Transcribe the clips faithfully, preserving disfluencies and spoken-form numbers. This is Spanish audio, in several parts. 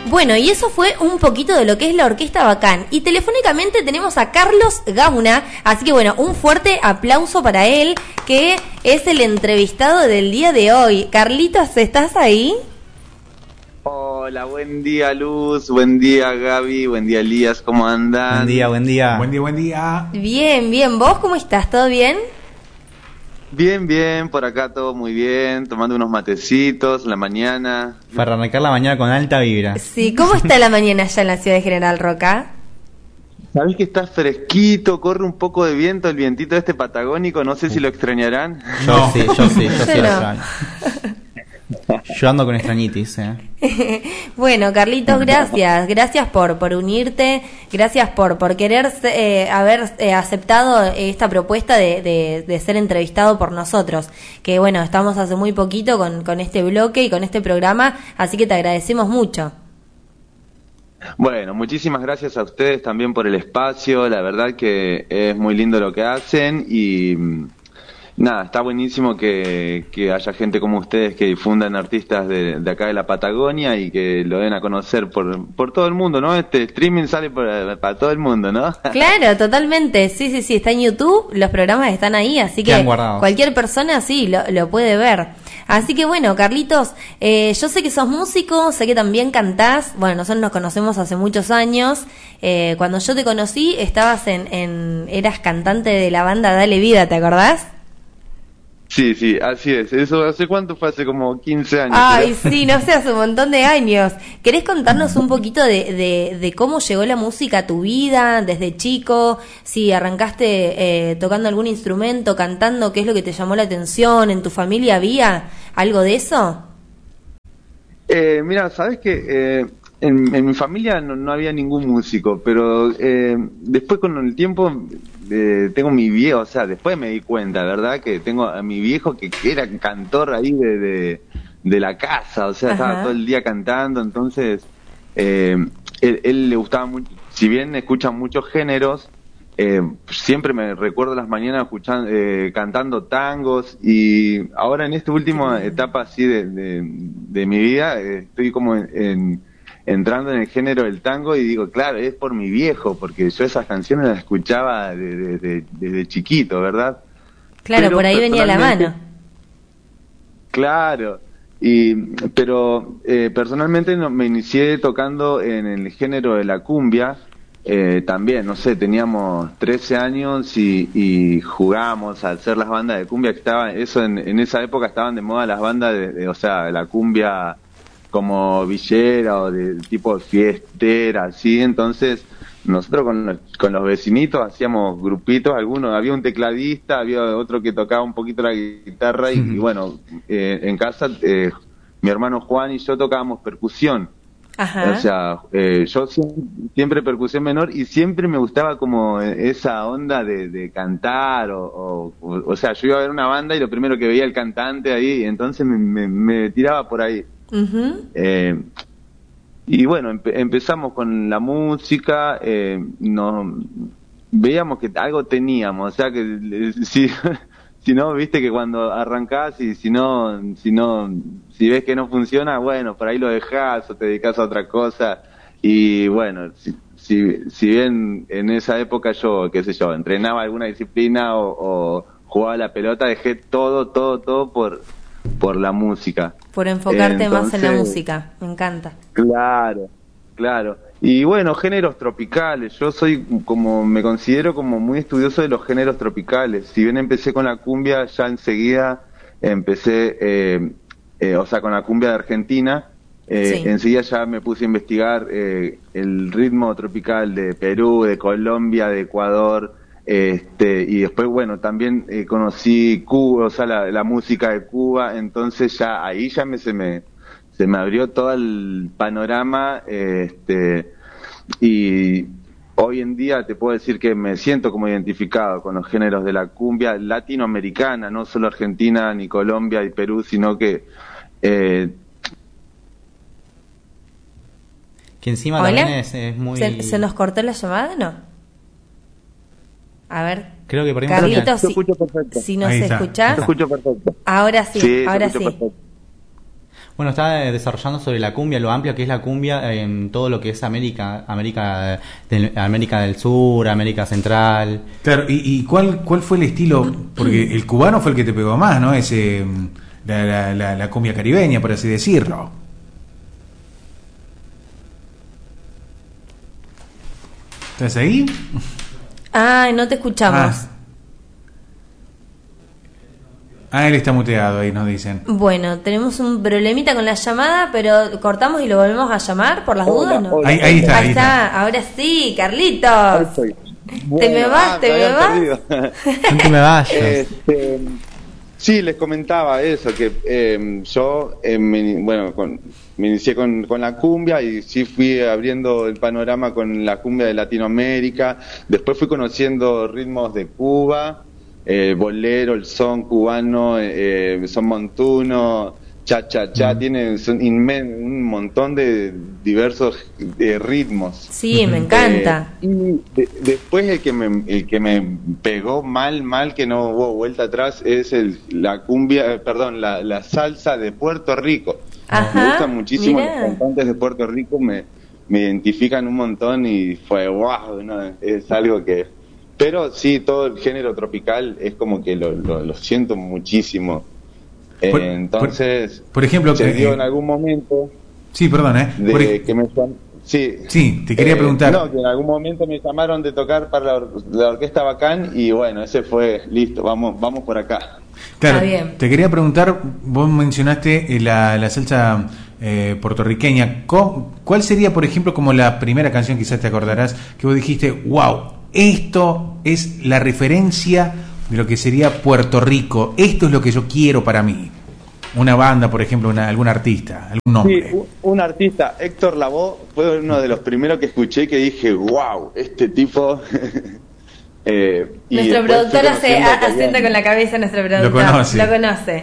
Bueno, y eso fue un poquito de lo que es la Orquesta Bacán. Y telefónicamente tenemos a Carlos Gauna, así que bueno, un fuerte aplauso para él, que es el entrevistado del día de hoy. Carlitos, ¿estás ahí? Hola, buen día Luz, buen día Gaby, buen día Elías, ¿cómo andan? Buen día, buen día. Buen día, buen día. Bien, bien, ¿vos cómo estás? ¿Todo bien? Bien, bien, por acá todo muy bien, tomando unos matecitos en la mañana. Para arrancar la mañana con alta vibra. Sí, ¿cómo está la mañana allá en la ciudad de General Roca? Sabés que está fresquito, corre un poco de viento, el vientito este patagónico, no sé si lo extrañarán. Yo No. sí, yo sí, yo sí Yo lo no. extraño. Yo ando con extrañitis, eh. Bueno, Carlitos, gracias, gracias por por unirte, gracias por por querer eh, haber eh, aceptado esta propuesta de, de, de ser entrevistado por nosotros, que bueno, estamos hace muy poquito con, con este bloque y con este programa, así que te agradecemos mucho. Bueno, muchísimas gracias a ustedes también por el espacio, la verdad que es muy lindo lo que hacen y nada, está buenísimo que, que haya gente como ustedes que difundan artistas de, de acá de la Patagonia y que lo den a conocer por, por todo el mundo, ¿no? Este streaming sale por, para todo el mundo, ¿no? Claro, totalmente, sí, sí, sí, está en YouTube, los programas están ahí, así que Quedan guardados. cualquier persona sí lo, lo puede ver. Así que bueno, Carlitos, eh, yo sé que sos músico, sé que también cantás, bueno, nosotros nos conocemos hace muchos años, eh, cuando yo te conocí estabas en, en, eras cantante de la banda Dale Vida, ¿te acordás? Sí, sí, así es. ¿Eso hace cuánto fue? Hace como quince años. Ay, ¿verdad? sí, no sé, hace un montón de años. ¿Querés contarnos un poquito de, de, de cómo llegó la música a tu vida desde chico? Si arrancaste eh, tocando algún instrumento, cantando, ¿qué es lo que te llamó la atención? ¿En tu familia había algo de eso? Eh, mira, sabes que eh, en, en mi familia no, no había ningún músico, pero eh, después con el tiempo eh, tengo mi viejo, o sea, después me di cuenta, ¿verdad? Que tengo a mi viejo que, que era cantor ahí de, de, de la casa, o sea, Ajá. estaba todo el día cantando, entonces eh, él, él le gustaba mucho, si bien escuchan muchos géneros, eh, siempre me recuerdo las mañanas escuchando, eh, cantando tangos y ahora en esta última etapa así de, de, de mi vida eh, estoy como en, en- entrando en el género del tango y digo, claro, es por mi viejo, porque yo esas canciones las escuchaba de- de- de- desde chiquito, ¿verdad? Claro, Pero por ahí venía la personalmente- mano. Claro, y pero eh, personalmente no, me inicié tocando en el género de la cumbia, eh, también, no sé, teníamos trece años y, y jugábamos a hacer las bandas de cumbia que estaban, eso en, en esa época estaban de moda las bandas de, de, o sea, la cumbia como villera o de tipo fiestera, así, entonces nosotros con los, con los vecinitos hacíamos grupitos, algunos, había un tecladista, había otro que tocaba un poquito la guitarra y, y bueno, eh, en casa eh, mi hermano Juan y yo tocábamos percusión. Ajá. O sea, eh, yo siempre, siempre percusión menor y siempre me gustaba como esa onda de, de cantar o, o, o, o sea, yo iba a ver una banda y lo primero que veía el cantante ahí, entonces me, me, me tiraba por ahí. Ujú. Eh, y bueno, empe- empezamos con la música, eh, nos veíamos que algo teníamos, o sea que eh, si, si no, viste que cuando arrancás y si no, si no, si ves que no funciona, bueno, por ahí lo dejás o te dedicás a otra cosa y bueno, si, si, si bien en esa época yo, qué sé yo, entrenaba alguna disciplina o, o jugaba a la pelota, dejé todo, todo, todo por, por la música. Por enfocarte más en la Entonces, música, me encanta. Claro, claro. Y bueno, géneros tropicales. Yo soy como, me considero como muy estudioso de los géneros tropicales. Si bien empecé con la cumbia, ya enseguida empecé, eh, eh, o sea, con la cumbia de Argentina, eh, Sí. enseguida ya me puse a investigar eh, el ritmo tropical de Perú, de Colombia, de Ecuador, este, y después, bueno, también eh, conocí Cuba, o sea, la, la música de Cuba, entonces ya ahí ya me se me se me abrió todo el panorama, eh, este, y hoy en día te puedo decir que me siento como identificado con los géneros de la cumbia latinoamericana, no solo Argentina, ni Colombia y Perú, sino que eh, Que encima ¿Hola? también es, es muy... ¿Se, se nos cortó la llamada, no? A ver, Creo que por ahí me Carlitos, Yo si, escucho perfecto. si nos Ahí está. escuchás, Yo escucho perfecto. ahora sí, Sí, yo ahora escucho sí. perfecto. Bueno, está eh, desarrollando sobre la cumbia, lo amplio que es la cumbia en todo lo que es América, América del, América del Sur, América Central. Claro, ¿y, y cuál cuál fue el estilo? Porque el cubano fue el que te pegó más, ¿no? Ese la, la, la, la cumbia caribeña, por así decirlo. ¿Estás ahí? Ay, no te escuchamos. Ah. Ah, él está muteado, ahí nos dicen. Bueno, tenemos un problemita con la llamada, pero cortamos y lo volvemos a llamar por las Hola, dudas, ¿no? hola. Ahí, ahí está, Ahí ahí está, está. ahora sí, Ahí Carlitos. estoy. ¿Te Bueno, me vas? Ah, ¿Te me me habían vas? perdido. No te me vayas. Este, sí, les comentaba eso, que eh, yo eh, me, bueno, con, me inicié con, con la cumbia y sí fui abriendo el panorama con la cumbia de Latinoamérica. Después fui conociendo ritmos de Cuba, eh, bolero, el son cubano, eh, son montuno, cha cha cha, Mm. tiene son inmen- un montón de diversos eh, ritmos. Sí, me encanta. Eh, y de- después el que me el que me pegó mal mal que no hubo vuelta atrás es el la cumbia, eh, perdón, la, la salsa de Puerto Rico. Ajá, Me gustan muchísimo mirá. los cantantes de Puerto Rico, me me identifican un montón y fue wow, ¿no? Es algo que, pero sí, todo el género tropical es como que lo lo, lo siento muchísimo. Eh, Por- entonces por- por ejemplo, se que- dio en algún momento Sí, perdón, ¿eh? de Por ej- que me llam- sí Sí, te quería eh, preguntar. no, que en algún momento me llamaron de tocar para la, or- la orquesta Bacán y bueno, ese fue listo, vamos vamos por acá. Claro, Está bien. te quería preguntar, vos mencionaste eh, la, la salsa eh, puertorriqueña. ¿Cu- ¿Cuál sería, por ejemplo, como la primera canción, quizás te acordarás, que vos dijiste, wow, esto es la referencia de lo que sería Puerto Rico, esto es lo que yo quiero para mí? Una banda, por ejemplo, una, algún artista, algún Sí, nombre. un, un artista, Héctor Lavoe, fue uno de los primeros que escuché que dije, wow, este tipo. eh, y Nuestro después productor fui hace, conociendo a- que asiente había- con la cabeza, nuestro productor. conoce. Lo conoce.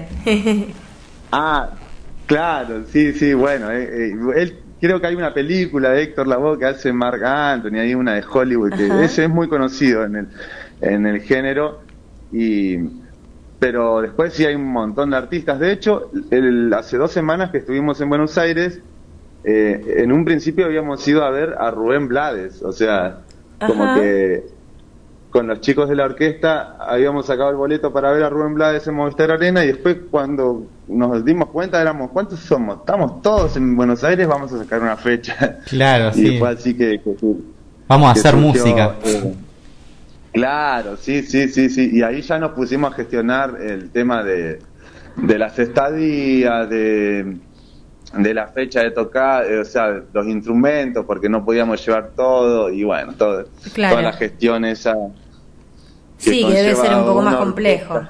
Ah, claro, sí, sí, bueno, eh, eh, él, creo que hay una película de Héctor Lavoe que hace Marc Anthony, hay una de Hollywood, que Ajá. ese es muy conocido en el, en el género, y pero después sí hay un montón de artistas. De hecho, el, hace dos semanas que estuvimos en Buenos Aires, eh, en un principio habíamos ido a ver a Rubén Blades, o sea, como Ajá. que con los chicos de la orquesta habíamos sacado el boleto para ver a Rubén Blades en Movistar Arena y después cuando nos dimos cuenta éramos, ¿cuántos somos? Estamos todos en Buenos Aires, vamos a sacar una fecha. Claro, Y sí. fue así que... que sur- Vamos a que hacer surgió, música. eh, claro, sí, sí, sí, sí. Y ahí ya nos pusimos a gestionar el tema de, de las estadías, de, de la fecha de tocar, eh, o sea, los instrumentos, porque no podíamos llevar todo y bueno, todo, Claro. toda la gestión esa. Sí, que debe ser un poco más una complejo. orquesta.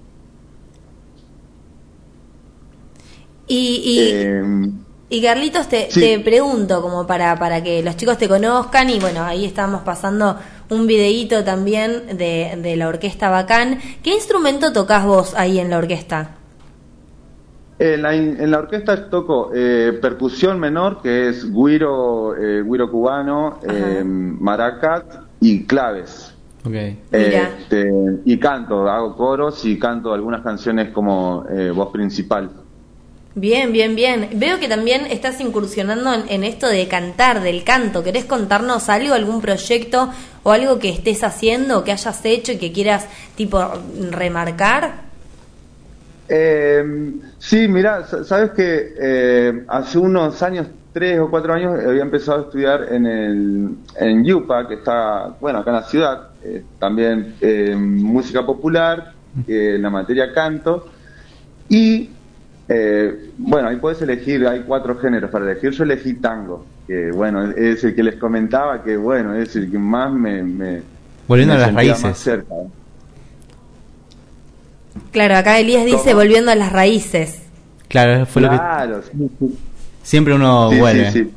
Y, y, Eh, y Carlitos, te, sí. te pregunto, como para, para que los chicos te conozcan, y bueno, ahí estamos pasando un videíto también de, de la orquesta Bacán. ¿Qué instrumento tocas vos ahí en la orquesta? En la, en la orquesta toco eh, percusión menor, que es güiro, eh, güiro cubano, eh, maracas y claves. Ok. Mira. Este, y canto, hago coros y canto algunas canciones como eh, voz principal. Bien, bien, bien. Veo que también estás incursionando en, en esto de cantar, del canto. ¿Querés contarnos algo, algún proyecto o algo que estés haciendo, que hayas hecho y que quieras, tipo, remarcar? Eh, sí, mira, sa- sabes que eh, hace unos años, tres o cuatro años, había empezado a estudiar en el en Yupa, que está, bueno, acá en la ciudad, eh, también eh, música popular, eh, en la materia canto, y eh, bueno, ahí puedes elegir, hay cuatro géneros para elegir, yo elegí tango, que bueno, es el que les comentaba, que bueno, es el que más me... me Volviendo me a las sentía raíces. más cerca. Claro, acá Elías dice ¿Cómo? volviendo a las raíces. Claro, fue lo que Claro, sí, sí. siempre uno Sí, vuelve. sí, sí.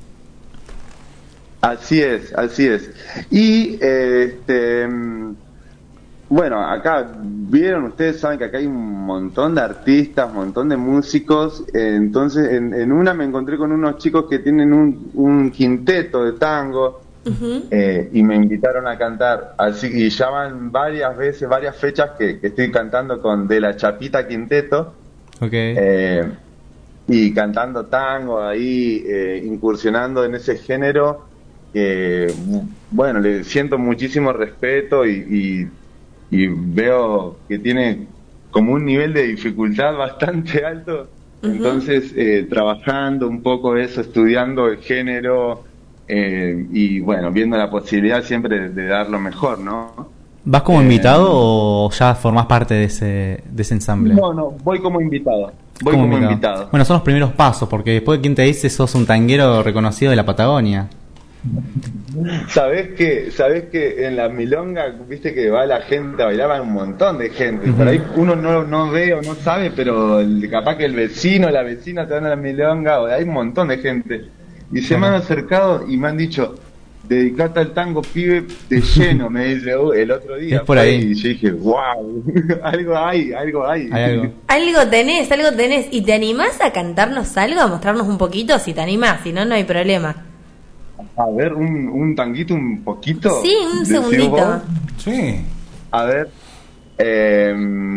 Así es, así es. Y eh, este mm, bueno, acá vieron, ustedes saben que acá hay un montón de artistas, un montón de músicos, eh, entonces en, en una me encontré con unos chicos que tienen un, un quinteto de tango, Ujú. eh, y me invitaron a cantar, así y ya van varias veces, varias fechas que, que estoy cantando con De la Chapita Quinteto. Ok. Eh, y cantando tango ahí, eh, incursionando en ese género, que bueno, le siento muchísimo respeto y, y, y veo que tiene como un nivel de dificultad bastante alto. Uh-huh. Entonces, eh, trabajando un poco eso, estudiando el género, eh, y bueno, viendo la posibilidad siempre de, de dar lo mejor, ¿no? ¿Vas como eh, invitado o ya formás parte de ese, de ese ensamble? No, no, voy como invitado. Voy como, como invitado. invitado. Bueno, son los primeros pasos, porque después, ¿quién te dice sos un tanguero reconocido de la Patagonia? Sabés que, sabés que en la milonga, viste que va la gente a bailar, va un montón de gente. Uh-huh. Por ahí uno no, no ve o no sabe, pero el, capaz que el vecino, la vecina te van a la milonga, o hay un montón de gente. Y se uh-huh. me han acercado y me han dicho, dedicate al tango, pibe, de lleno, me dice uh, el otro día. Es por ahí. Y yo dije, wow, algo hay, algo hay. hay algo. Algo tenés, algo tenés. ¿Y te animás a cantarnos algo, a mostrarnos un poquito? Si te animás, si no, no hay problema. A ver, un, un tanguito un poquito. Sí, un segundito. Sí. A ver. Eh,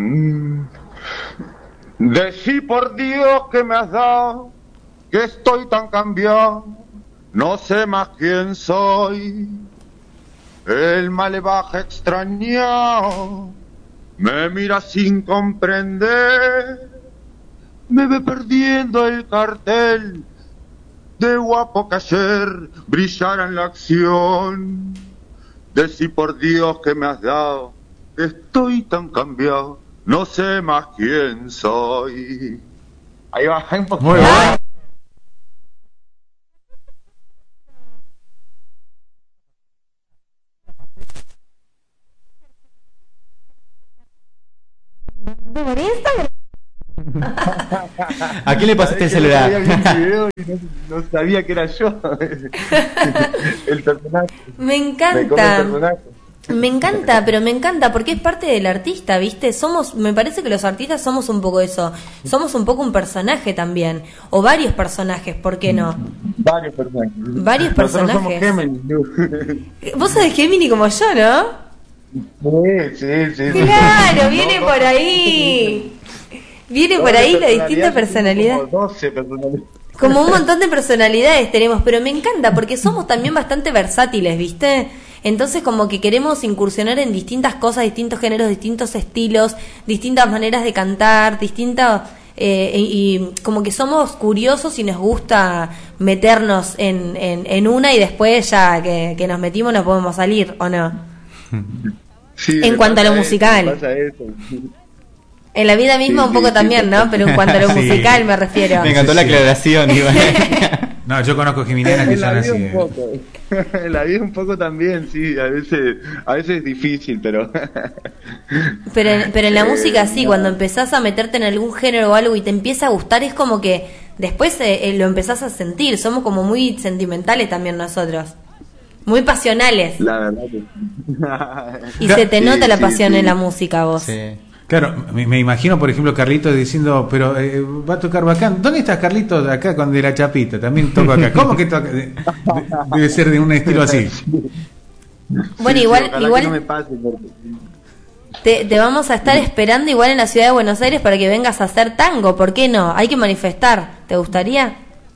Decí por Dios que me has dado, que estoy tan cambiado, no sé más quién soy. El malevaje extrañado me mira sin comprender, me ve perdiendo el cartel de guapo que ayer brillara en la acción. Decí por Dios que me has dado, estoy tan cambiado, no sé más quién soy. Ahí va, un poquito. Muy bien. ¿A quién le pasaste el celular? No, no sabía que era yo. El personaje. Me encanta. Me, me encanta, pero me encanta porque es parte del artista, ¿viste? Somos, me parece que los artistas somos un poco eso. Somos un poco un personaje también. O varios personajes, ¿por qué no? Varios personajes. Varios personajes. Nosotros somos Gemini. Vos sos de Gemini como yo, ¿no? Sí, sí, sí. Claro, viene por ahí. Viene por ahí la distinta personalidad. Como doce personalidades. Como un montón de personalidades tenemos, pero me encanta porque somos también bastante versátiles, ¿viste? Entonces como que queremos incursionar en distintas cosas, distintos géneros, distintos estilos, distintas maneras de cantar, distintas... Eh, y, y como que somos curiosos y nos gusta meternos en, en, en una y después ya que, que nos metimos no podemos salir, ¿o no? Sí, en cuanto a lo musical. Eso, pasa eso. En la vida misma sí, un poco sí, también, sí, ¿no? Pero en cuanto a lo sí. musical me refiero. Me encantó sí, la sí. aclaración, Iván. No, yo conozco geminianas que son así. Un poco. La vida un poco también, sí, a veces a veces es difícil, pero... pero, pero en la música sí, cuando empezás a meterte en algún género o algo y te empieza a gustar, es como que después eh, lo empezás a sentir. Somos como muy sentimentales también nosotros. Muy pasionales. La verdad que... Y se te sí, nota la sí, pasión sí. en la música, vos. Sí. Claro, me, me imagino, por ejemplo, Carlitos diciendo, pero eh, va a tocar bacán. ¿Dónde estás, Carlitos? Acá con De la Chapita, también toco acá. ¿Cómo que toca? De, de, debe ser de un estilo así. Bueno, sí, igual, sí, igual no me pase porque... te, te vamos a estar esperando igual en la ciudad de Buenos Aires para que vengas a hacer tango. ¿Por qué no? Hay que manifestar. ¿Te gustaría?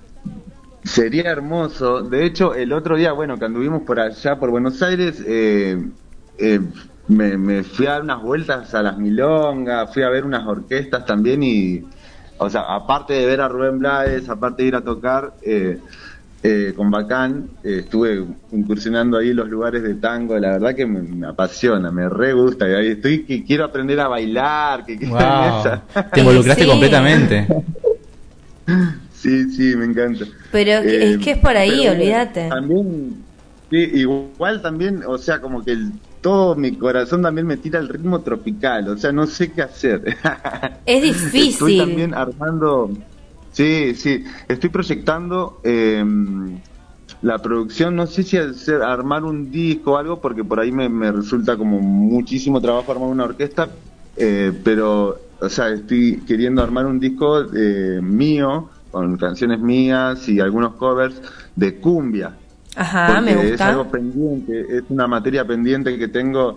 Sería hermoso. De hecho, el otro día, bueno, cuando anduvimos por allá, por Buenos Aires, eh, eh, me, me fui a dar unas vueltas a las milongas, fui a ver unas orquestas también y, o sea, aparte de ver a Rubén Blades, aparte de ir a tocar eh, eh, con Bacán, eh, estuve incursionando ahí en los lugares de tango. La verdad que me, me apasiona, me re gusta. Y ahí estoy que quiero aprender a bailar, que quiero wow. esa. Te involucraste sí. completamente. Sí, sí, me encanta. Pero eh, es que es por ahí, olvídate. También, sí, igual también, o sea, como que el, todo mi corazón también me tira el ritmo tropical, o sea, no sé qué hacer. Es difícil. Estoy también armando, sí, sí, estoy proyectando eh, la producción, no sé si hacer, armar un disco o algo, porque por ahí me, me resulta como muchísimo trabajo armar una orquesta, eh, pero, o sea, estoy queriendo armar un disco eh, mío, con canciones mías y algunos covers de cumbia. Ajá, me gusta. Es algo pendiente, es una materia pendiente que tengo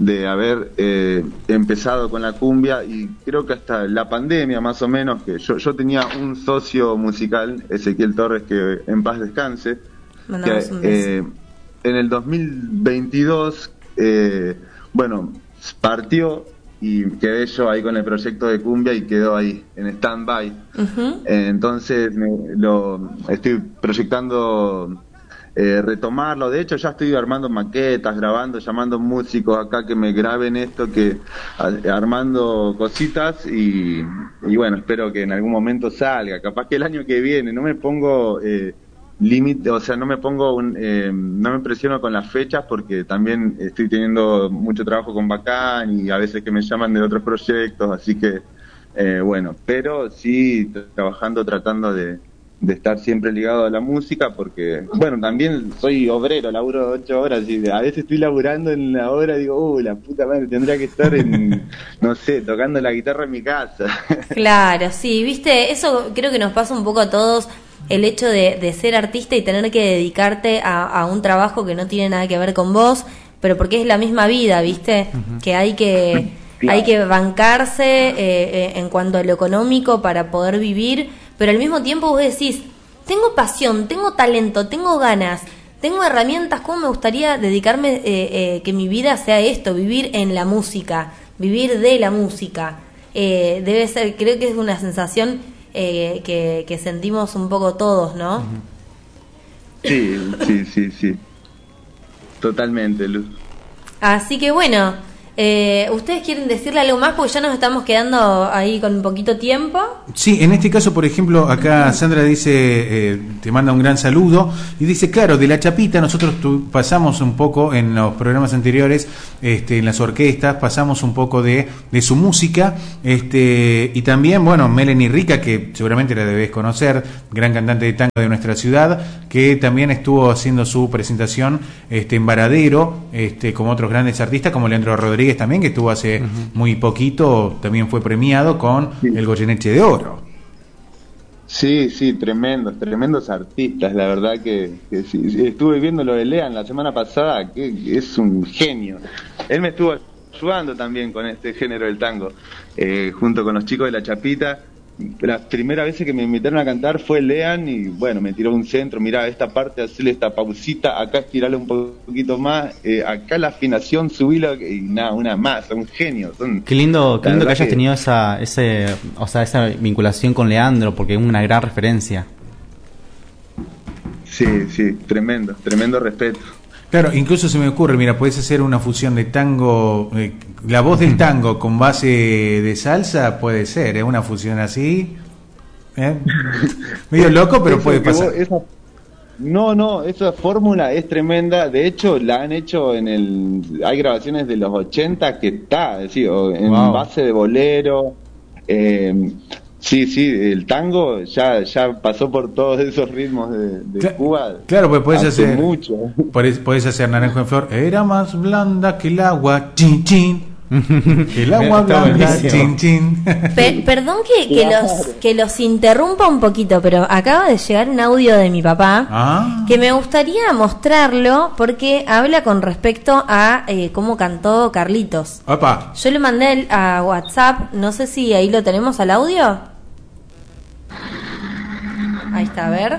de haber eh, empezado con la cumbia, y creo que hasta la pandemia más o menos, que yo, yo tenía un socio musical, Ezequiel Torres, que en paz descanse, Mandamos que un beso. eh, en el dos mil veintidós, eh, bueno, partió y quedé yo ahí con el proyecto de cumbia y quedó ahí en stand-by. Ujú. Eh, entonces me, lo estoy proyectando eh, retomarlo. De hecho ya estoy armando maquetas, grabando, llamando músicos acá que me graben esto, que a, armando cositas y, y bueno, espero que en algún momento salga, capaz que el año que viene. No me pongo eh, límite, o sea, no me pongo un, eh, no me presiono con las fechas, porque también estoy teniendo mucho trabajo con Bacán y a veces que me llaman de otros proyectos, así que eh, bueno, pero sí trabajando, tratando de, de estar siempre ligado a la música, porque bueno, también soy obrero, laburo ocho horas y a veces estoy laburando en la obra y digo, uy, la puta madre, tendría que estar en, no sé, tocando la guitarra en mi casa. Claro, sí, viste, eso creo que nos pasa un poco a todos, el hecho de, de ser artista y tener que dedicarte a, a un trabajo que no tiene nada que ver con vos, pero porque es la misma vida, viste, uh-huh. que hay que claro. hay que bancarse eh, eh, en cuanto a lo económico para poder vivir, pero al mismo tiempo vos decís, tengo pasión, tengo talento, tengo ganas, tengo herramientas, ¿cómo me gustaría dedicarme, eh, eh, que mi vida sea esto, vivir en la música, vivir de la música? Eh, debe ser, creo que es una sensación Eh, que, que sentimos un poco todos, ¿no? Sí, sí, sí, sí. Totalmente, Luz. Así que bueno, eh, ¿ustedes quieren decirle algo más? Porque ya nos estamos quedando ahí con un poquito tiempo. Sí, en este caso, por ejemplo, acá Sandra dice, eh, te manda un gran saludo y dice, claro, de La Chapita nosotros tu, pasamos un poco en los programas anteriores, este, en las orquestas, pasamos un poco de, de su música, este, y también, bueno, Melanie Rica, que seguramente la debes conocer, gran cantante de tango de nuestra ciudad, que también estuvo haciendo su presentación este, en Varadero, este, como otros grandes artistas, como Leandro Rodríguez también, que estuvo hace uh-huh. muy poquito, también fue premiado con sí. el Goyeneche de Oro. Sí, sí, tremendos, tremendos artistas, la verdad que, que sí, estuve viendo lo de Lean la semana pasada, que, que es un genio. Él me estuvo ayudando también con este género del tango, eh, junto con los chicos de La Chapita. Las primeras veces que me invitaron a cantar fue Lean y bueno, me tiró un centro, mirá, esta parte, hacerle esta pausita, acá estirarle un poquito más, eh, acá la afinación, subirla y nada, una más, son genios. Son, qué lindo, qué lindo que hayas que... tenido esa, ese, o sea, esa vinculación con Leandro, porque es una gran referencia. Sí, sí, tremendo, tremendo respeto. Claro, incluso se me ocurre, mira, puedes hacer una fusión de tango, eh, la voz del tango con base de salsa, puede ser, ¿eh? Una fusión así, ¿eh? Medio loco, pero puede pasar. Vos, esa, no, no, esa fórmula es tremenda, de hecho la han hecho en el, hay grabaciones de los ochenta que está, es decir, en wow. base de bolero, eh, sí, sí, el tango ya ya pasó por todos esos ritmos de, de Cla- Cuba. Claro, pues puedes hacer mucho. Puedes, puedes hacer Naranjo en Flor. Era más blanda que el agua, chin chin. Que el agua blanda, chin chin. Pe- perdón que, que claro. los que los interrumpa un poquito, pero acaba de llegar un audio de mi papá ah. que me gustaría mostrarlo porque habla con respecto a eh, cómo cantó Carlitos. Opa. Yo le mandé a WhatsApp, no sé si ahí lo tenemos al audio. Ahí está, a ver.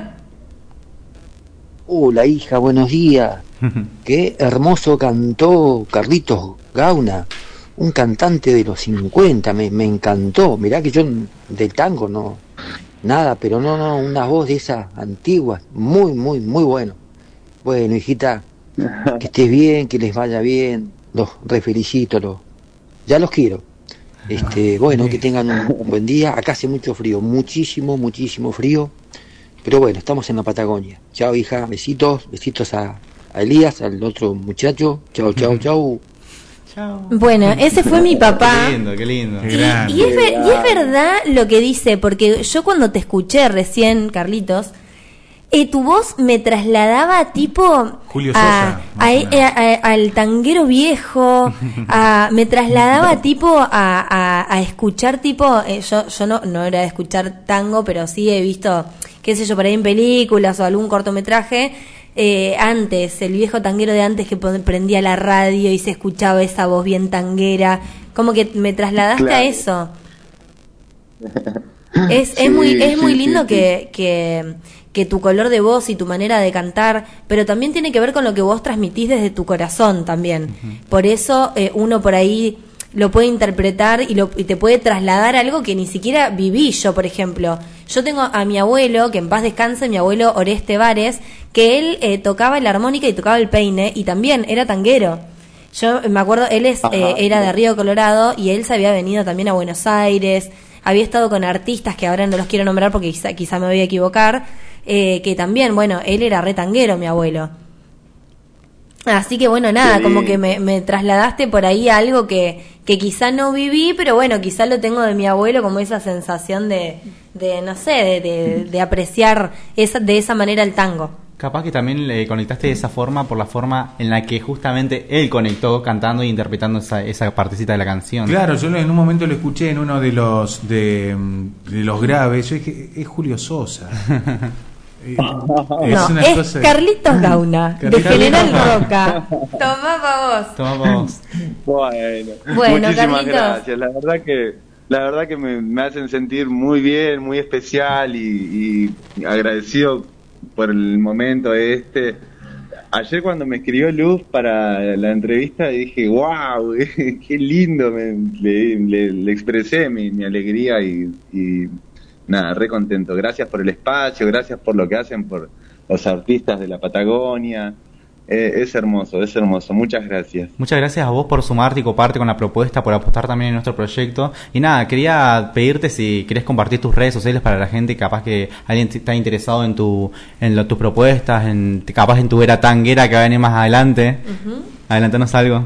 Hola hija, buenos días. Qué hermoso cantó Carlitos Gauna, un cantante de los cincuenta, me, me encantó. Mirá que yo del tango no, nada, pero no, no, una voz de esas antiguas, muy, muy, muy bueno. Bueno, hijita, que estés bien, que les vaya bien, los refelicito, los, ya los quiero. Este, bueno, que tengan un buen día. Acá hace mucho frío, muchísimo, muchísimo frío. Pero bueno, estamos en la Patagonia. Chao, hija, besitos, besitos a, a Elías, al otro muchacho. Chao, chao, chao. Chao. Bueno, ese fue mi papá. Qué lindo, qué lindo. Y, y, es, ver, y es verdad lo que dice, porque yo cuando te escuché recién, Carlitos, eh, tu voz me trasladaba tipo Julio a, Sosa, a, a, a, al tanguero viejo, a, me trasladaba tipo a, a, a escuchar tipo, eh, yo yo no, no era de escuchar tango, pero sí he visto, qué sé yo, por ahí en películas o algún cortometraje, eh, antes, el viejo tanguero de antes que prendía la radio y se escuchaba esa voz bien tanguera, como que me trasladaste claro. a eso. Es, sí, es muy es sí, muy lindo sí, que, sí. que que tu color de voz y tu manera de cantar, pero también tiene que ver con lo que vos transmitís desde tu corazón también. Uh-huh. Por eso eh, uno por ahí lo puede interpretar y, lo, y te puede trasladar algo que ni siquiera viví yo, por ejemplo. Yo tengo a mi abuelo, que en paz descanse, mi abuelo Oreste Vares, que él eh, tocaba la armónica y tocaba el peine, y también era tanguero. Yo me acuerdo, él es eh, era de Río Colorado, y él se había venido también a Buenos Aires, había estado con artistas que ahora no los quiero nombrar porque quizá, quizá me voy a equivocar, eh, que también, bueno, él era re tanguero, mi abuelo. Así que bueno, nada, sí. como que me, me trasladaste por ahí a algo que, que quizá no viví, pero bueno, quizá lo tengo de mi abuelo, como esa sensación de, de no sé, de, de, de apreciar esa, de esa manera el tango. Capaz que también le conectaste de esa forma por la forma en la que justamente él conectó cantando y interpretando esa, esa partecita de la canción. Claro, yo en un momento lo escuché en uno de los de, de los graves, yo dije, es Julio Sosa. Es, no, es cosa... Carlitos Gauna, de General Roca. Tomá pa' vos. Tomá pa' vos. Bueno, bueno muchísimas Carlitos. gracias. La verdad que la verdad que me, me hacen sentir muy bien, muy especial y, y agradecido por el momento este. Ayer cuando me escribió Luz para la entrevista dije, wow, qué lindo, me, le, le, le expresé mi, mi alegría y, y nada, re contento. Gracias por el espacio, gracias por lo que hacen por los artistas de la Patagonia. Eh, es hermoso, es hermoso. Muchas gracias. Muchas gracias a vos por sumarte y coparte con la propuesta, por apostar también en nuestro proyecto. Y nada, quería pedirte si querés compartir tus redes sociales para la gente, capaz que alguien está interesado en tu en lo, tus propuestas, en capaz en tu era tanguera que va a venir más adelante. Uh-huh. Adelantanos algo.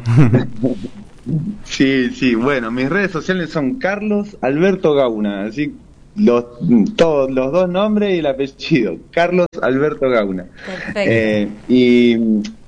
Sí, sí. Bueno, mis redes sociales son Carlos Alberto Gauna, así los todos los dos nombres y el apellido, Carlos Alberto Gauna. Perfecto. Eh, y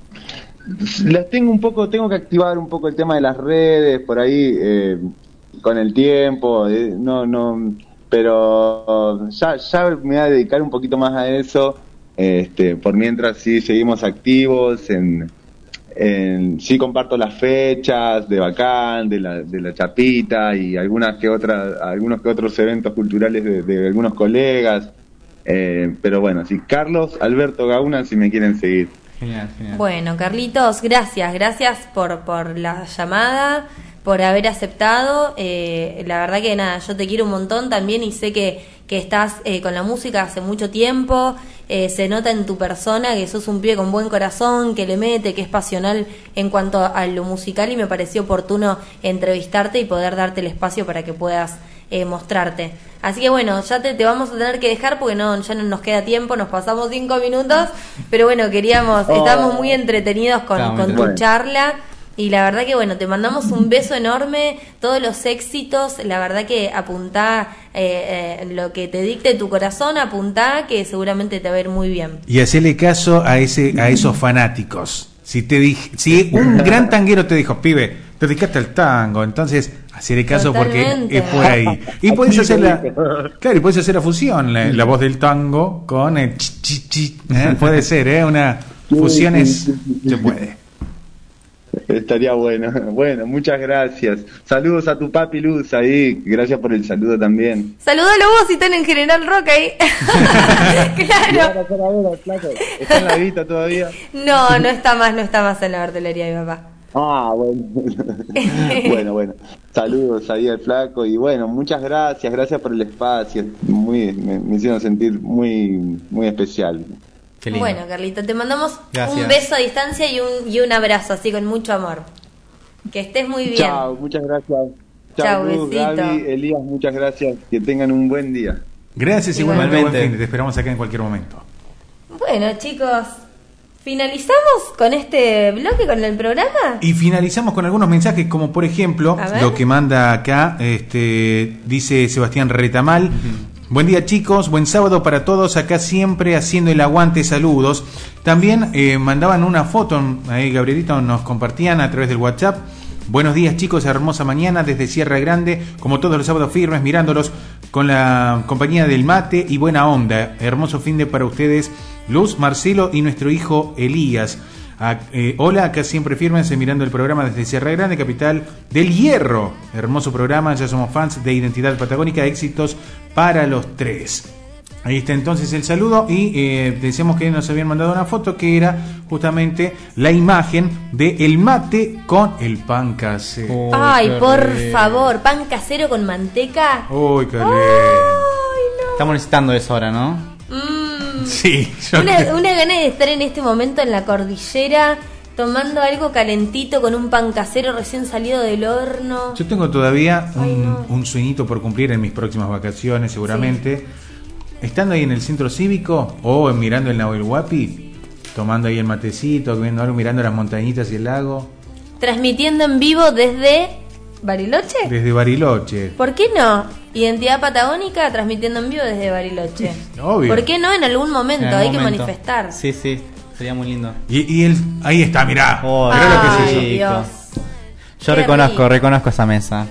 las tengo un poco, tengo que activar un poco el tema de las redes por ahí eh, con el tiempo, eh, no, no, pero ya, ya me voy a dedicar un poquito más a eso. Este, por mientras sí seguimos activos en En, sí comparto las fechas de Bacán, de la, de la Chapita y algunas que otras, algunos que otros eventos culturales de, de algunos colegas, eh, pero bueno, sí, Carlos Alberto Gauna si me quieren seguir. Genial, genial. Bueno, Carlitos, gracias, gracias por, por la llamada, por haber aceptado, eh, la verdad que nada, yo te quiero un montón también y sé que, que estás eh, con la música hace mucho tiempo, eh, se nota en tu persona que sos un pibe con buen corazón, que le mete, que es pasional en cuanto a lo musical y me pareció oportuno entrevistarte y poder darte el espacio para que puedas eh, mostrarte. Así que bueno, ya te, te vamos a tener que dejar porque no ya no nos queda tiempo, nos pasamos cinco minutos, pero bueno, queríamos, oh. estamos muy entretenidos con, con tu bueno. charla. Y la verdad que bueno, te mandamos un beso enorme, todos los éxitos, la verdad que apuntá eh, eh, lo que te dicte tu corazón, apuntá que seguramente te va a ir muy bien. Y hacele caso a ese a esos fanáticos. Si te dije, si un gran tanguero te dijo, pibe, te dedicaste al tango, entonces hacele caso. Totalmente. Porque es por ahí. Y puedes hacer la, claro, y puedes hacer la fusión, la, la voz del tango con el ch, ch, ch, ¿eh? Puede ser, ¿eh? Una fusión es, se puede. Estaría bueno. Bueno, muchas gracias. Saludos a tu papi Luz ahí. Gracias por el saludo también. Saludalo vos si están en General Roca ahí. Claro. ¿Está en la vista todavía? No, no está más, no está más en la vertelería de mi papá. Ah, bueno. Bueno, bueno. Saludos ahí al flaco y bueno, muchas gracias, gracias por el espacio. Muy, me, me hicieron sentir muy, muy especial. Bueno, Carlito, te mandamos gracias. Un beso a distancia y un, y un abrazo, así con mucho amor. Que estés muy bien. Chao, muchas gracias. Chao, Luz, Gaby, Elías, muchas gracias. Que tengan un buen día. Gracias, igualmente. igualmente. Te esperamos acá en cualquier momento. Bueno, chicos, ¿finalizamos con este bloque, con el programa? Y finalizamos con algunos mensajes, como por ejemplo, lo que manda acá, este dice Sebastián Retamal. Uh-huh. Buen día chicos, buen sábado para todos, acá siempre haciendo el aguante, saludos. También eh, mandaban una foto, ahí Gabrielito nos compartían a través del WhatsApp. Buenos días chicos, hermosa mañana desde Sierra Grande, como todos los sábados firmes, mirándolos con la compañía del mate y buena onda. Hermoso fin de para ustedes Luz, Marcelo y nuestro hijo Elías. Ah, eh, hola, acá siempre fírmense mirando el programa desde Sierra Grande, capital del Hierro. Hermoso programa, ya somos fans de Identidad Patagónica, éxitos para los tres. Ahí está entonces el saludo y eh, decíamos que nos habían mandado una foto que era justamente la imagen de el mate con el pan casero. Oh, Ay, qué por rico. favor, pan casero con manteca. Uy, qué lindo. Ay, no. Estamos necesitando eso ahora, ¿no? Mm. Sí, yo Una, una gana de estar en este momento en la cordillera tomando algo calentito con un pan casero recién salido del horno. Yo tengo todavía Ay, un, no. un sueñito por cumplir en mis próximas vacaciones, seguramente. Estando ahí en el centro cívico o mirando el Nahuel Huapi, tomando ahí el matecito, viendo algo, mirando las montañitas y el lago, Transmitiendo en vivo desde Bariloche. desde Bariloche. ¿Por qué no? Identidad Patagónica transmitiendo en vivo desde Bariloche. Obvio. ¿Por qué no? En algún momento, En algún hay que momento. manifestar. Sí, sí, sería muy lindo. Y, y el, ahí está, mirá. Oh, mirá lo que Ay, es eso. Dios. Yo Qué reconozco, rico. reconozco esa mesa.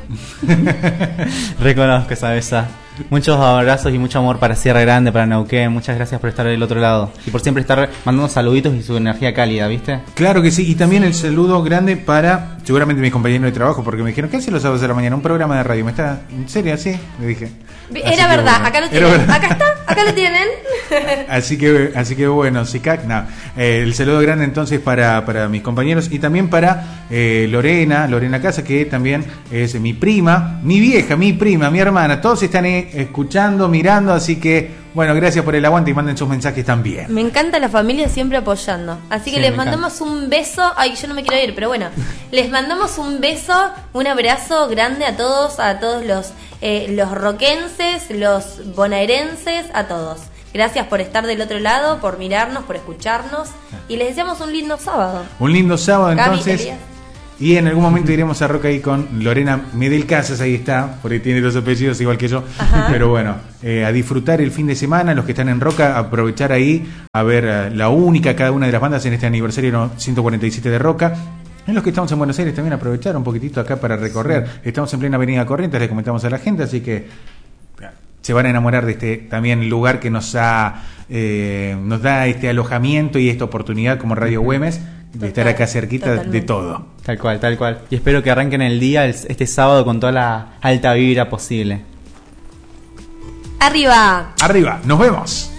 Reconozco esa mesa. Muchos abrazos y mucho amor para Sierra Grande, para Neuquén. Muchas gracias por estar del otro lado. Y por siempre estar mandando saluditos y su energía cálida, ¿viste? Claro que sí, y también el saludo grande para seguramente mis compañeros de trabajo, porque me dijeron, ¿qué hace los sábados de la mañana? Un programa de radio. ¿Me está en serio así? Le dije. Así Era que verdad, bueno. acá lo Era tienen. verdad. Acá está, acá lo tienen. Así que, así que bueno, Sicac, no. Eh, el saludo grande entonces para, para mis compañeros y también para eh, Lorena, Lorena Casa, que también es mi prima, mi vieja, mi prima, mi hermana. Todos están eh, escuchando, mirando, así que bueno, gracias por el aguante y manden sus mensajes también. Me encanta la familia siempre apoyando. Así que Sí, les me mandamos un beso. Ay, yo no me quiero ir, pero bueno. Les mandamos un beso, un abrazo grande a todos, a todos los, eh, los roquenses, los bonaerenses, a todos. Gracias por estar del otro lado, por mirarnos, por escucharnos. Y les deseamos un lindo sábado. Un lindo sábado Gaby, entonces. Elías. Y en algún momento iremos a Roca ahí con Lorena Medel Casas, ahí está, porque tiene los apellidos igual que yo. Ajá. Pero bueno, eh, a disfrutar el fin de semana, los que están en Roca, aprovechar ahí a ver eh, la única, cada una de las bandas en este aniversario ciento cuarenta y siete de Roca. En los que estamos en Buenos Aires también aprovechar un poquitito acá para recorrer. Estamos en plena avenida Corrientes, le comentamos a la gente, así que se van a enamorar de este también lugar que nos ha eh, nos da este alojamiento y esta oportunidad como Radio Güemes de estar acá cerquita Totalmente. de todo. Tal cual, tal cual. Y espero que arranquen el día el- este sábado con toda la alta vibra posible. Arriba. Arriba, nos vemos.